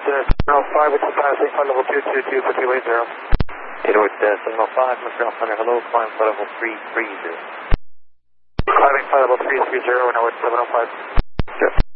705, it's passing flight level 222 for 280. Edward 705, Mr. Alexander, hello, climb flight level 330. Climbing flight level 330, now it's 705.